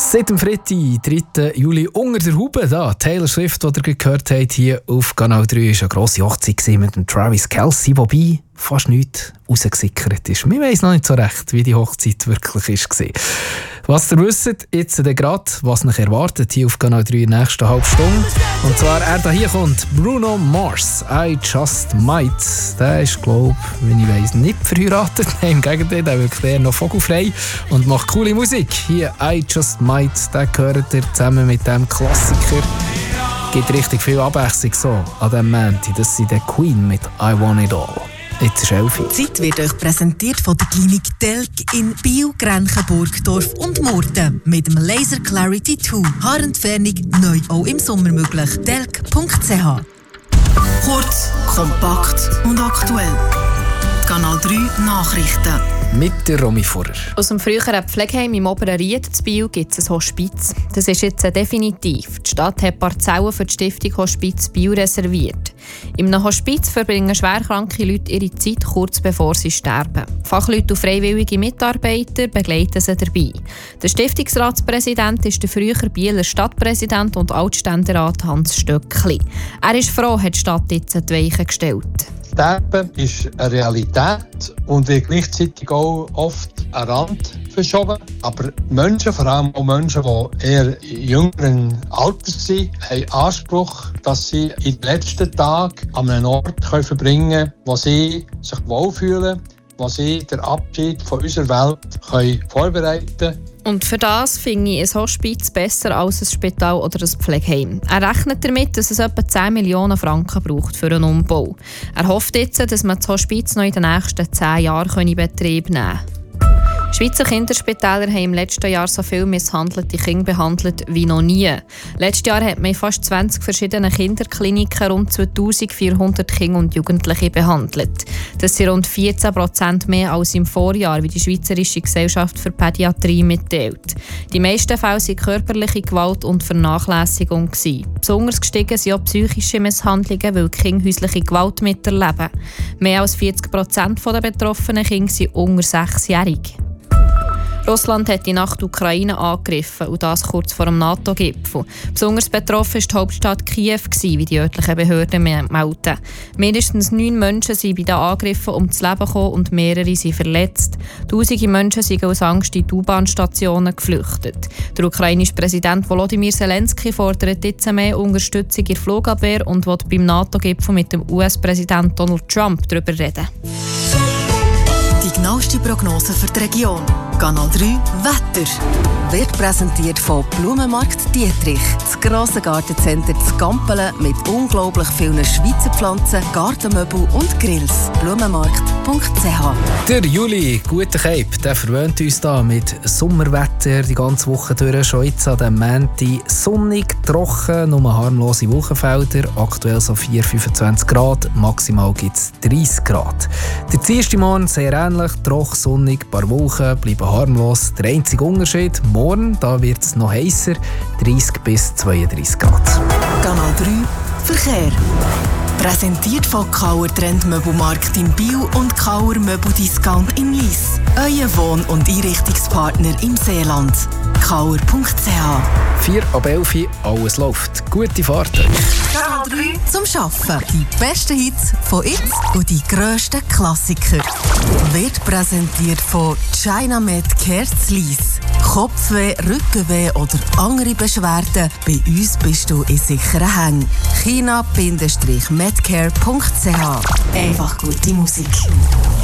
Seit dem Freitag, 3. Juli, unter der Haube da. Taylor Swift, die ihr gehört habt, hier auf Kanal 3, war eine grosse Hochzeit mit dem Travis Kelce, wobei fast nichts rausgesickert ist. Wir weiss noch nicht so recht, wie die Hochzeit wirklich war. Was ihr wisst, jetzt gerade, was euch erwartet hier auf Kanal 3 in der nächsten halben Stunde. Und zwar, hier kommt Bruno Mars, I Just Might. Der ist, glaube ich, wenn ich weiss, nicht verheiratet. Nein, im Gegenteil, der wirkt eher noch vogelfrei und macht coole Musik. Hier, I Just Might, den gehört ihr zusammen mit dem Klassiker. Gibt richtig viel Abwechslung so an diesem Montag. Das sind die Queen mit I Want It All. Jetzt ist 11 Uhr. Die Zeit wird euch präsentiert von der Klinik Telk in Biel, Grenchen, Burgdorf und Murten. Mit dem Laser Clarity 2. Haarentfernung neu auch im Sommer möglich. telk.ch. Kurz, kompakt und aktuell. Kanal 3 Nachrichten. Mit der Romy Vorer. Aus dem früheren Pflegeheim im Oberen Ried in Biel gibt es ein Hospiz. Das ist jetzt definitiv. Die Stadt hat Parzellen für die Stiftung Hospiz Biel reserviert. In einem Hospiz verbringen schwerkranke Leute ihre Zeit kurz bevor sie sterben. Fachleute und freiwillige Mitarbeiter begleiten sie dabei. Der Stiftungsratspräsident ist der frühere Bieler Stadtpräsident und Altständerat Hans Stöckli. Er ist froh, hat die Stadt jetzt die Weichen gestellt. Sterben ist eine Realität und wird gleichzeitig auch oft an den Rand verschoben. Aber Menschen, vor allem auch Menschen, die eher jüngeren Alters sind, haben Anspruch, dass sie in den letzten Tagen an einem Ort verbringen können, wo sie sich wohlfühlen, wo sie den Abschied von unserer Welt vorbereiten können. Und für das finde ich ein Hospiz besser als ein Spital oder ein Pflegeheim. Er rechnet damit, dass es etwa 10 Millionen Franken braucht für einen Umbau. Er hofft jetzt, dass man das Hospiz noch in den nächsten 10 Jahren in Betrieb nehmen kann. Schweizer Kinderspitäler haben im letzten Jahr so viele misshandelte Kinder behandelt wie noch nie. Letztes Jahr hat man in fast 20 verschiedenen Kinderkliniken rund 2400 Kinder und Jugendliche behandelt. Das sind rund 14% mehr als im Vorjahr, wie die Schweizerische Gesellschaft für Pädiatrie mitteilt. Die meisten Fälle waren körperliche Gewalt und Vernachlässigung. Besonders gestiegen sind auch psychische Misshandlungen, weil die Kinder häusliche Gewalt miterleben. Mehr als 40% der betroffenen Kinder sind unter 6-jährig. Russland hat die Nacht die Ukraine angegriffen und das kurz vor dem NATO-Gipfel. Besonders betroffen war die Hauptstadt Kiew, wie die örtlichen Behörden melden. Mindestens 9 Menschen sind bei den Angriffen ums Leben gekommen und mehrere sind verletzt. Tausende Menschen sind aus Angst in die U-Bahn-Stationen geflüchtet. Der ukrainische Präsident Volodymyr Zelensky fordert jetzt mehr Unterstützung in der Flugabwehr und will beim NATO-Gipfel mit dem US-Präsidenten Donald Trump darüber reden. Die genaueste Prognose für die Region. Kanal 3 Wetter. Wird präsentiert von Blumenmarkt Dietrich. Das grosse Gartencenter zu Gampelen mit unglaublich vielen Schweizer Pflanzen, Gartenmöbel und Grills. Blumenmarkt.ch. Der Juli, guter Cape, der verwöhnt uns da mit Sommerwetter die ganze Woche durch. Schon jetzt an dem Montag sonnig, trocken, nur harmlose Wochenfelder. Aktuell so 4-25 Grad, maximal gibt es 30 Grad. Der Dienstagmorgen sehr ähnlich, trocken, sonnig, paar Wolken, bleiben harmlos. Der einzige Unterschied, morgen da wird es noch heißer, 30 bis 32 Grad. Kanal 3 Verkehr. Präsentiert von Kauer Trendmöbelmarkt in Biel und Kauer Möbeldiscount in Lyss. Euer Wohn- und Einrichtungspartner im Seeland. Kauer.ch. 4 ab 11 Uhr, alles läuft. Gute Fahrt. Kanal 3 zum Schaffen. Die besten Hits von jetzt und die grössten Klassiker. Wird präsentiert von Chinamed Care Lyss. Kopfweh, Rückenweh oder andere Beschwerden? Bei uns bist du in sicheren Händen. China-medcare.ch. Einfach gute Musik.